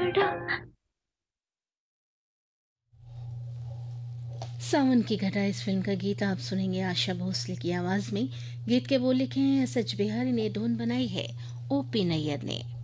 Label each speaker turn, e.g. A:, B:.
A: सावन की घटा इस फिल्म का गीत आप सुनेंगे आशा भोसले की आवाज में। गीत के बोल लिखे हैं एस एच बिहारी ने, धुन बनाई है ओपी नैयर ने।